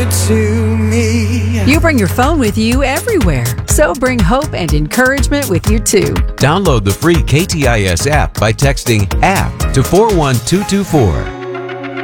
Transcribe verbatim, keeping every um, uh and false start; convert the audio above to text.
to me. You bring your phone with you everywhere, so bring hope and encouragement with you too. Download the free K T I S app by texting app to four one two two four.